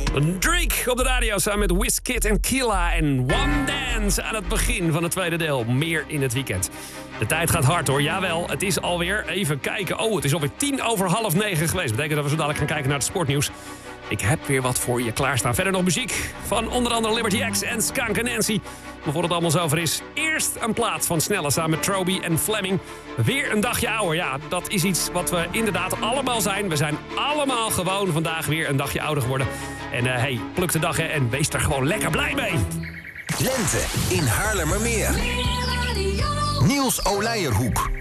Drake op de radio samen met Wizkid en Killa en One Dance aan het begin van het tweede deel. Meer in het weekend. De tijd gaat hard hoor, jawel. Het is alweer, even kijken, het is alweer 9:10 geweest. Dat betekent dat we zo dadelijk gaan kijken naar het sportnieuws. Ik heb weer wat voor je klaarstaan. Verder nog muziek van onder andere Liberty X en Skank Nancy. Maar voordat het allemaal zover is, eerst een plaat van Snelle samen met Troby en Fleming. Weer een dagje ouder. Ja, dat is iets wat we inderdaad allemaal zijn. We zijn allemaal gewoon vandaag weer een dagje ouder geworden. En pluk de dag hè, en wees er gewoon lekker blij mee. Lente in Haarlemmermeer. Niels Olijerhoek.